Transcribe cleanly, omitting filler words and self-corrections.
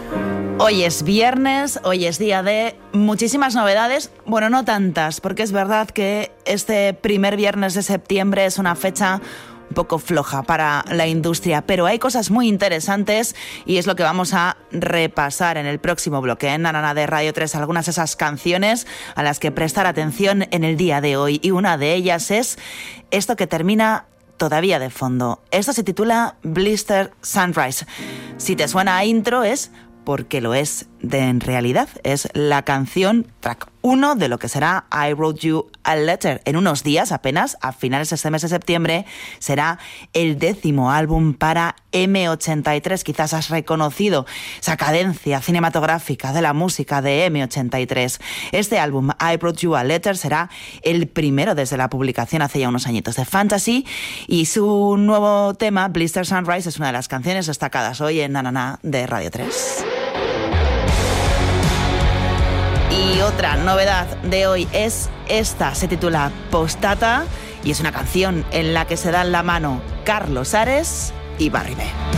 Hoy es viernes, hoy es día de muchísimas novedades. Bueno, no tantas, porque es verdad que este primer viernes de septiembre es una fecha un poco floja para la industria, pero hay cosas muy interesantes y es lo que vamos a repasar en el próximo bloque en Nanana de Radio 3, algunas de esas canciones a las que prestar atención en el día de hoy, y una de ellas es esto que termina todavía de fondo. Esto se titula Blister Sunrise. Si te suena a intro es porque lo es en realidad. Es la canción, track 1 de lo que será I Wrote You a Letter. En unos días, apenas a finales de este mes de septiembre, será el 10º álbum para M83. Quizás has reconocido esa cadencia cinematográfica de la música de M83. Este álbum, I Wrote You a Letter, será el primero desde la publicación hace ya unos añitos de Fantasy, y su nuevo tema, Blister Sunrise, es una de las canciones destacadas hoy en Nanana de Radio 3. Y otra novedad de hoy es esta, se titula Postdata y es una canción en la que se dan la mano Carlos Ares y Barry B.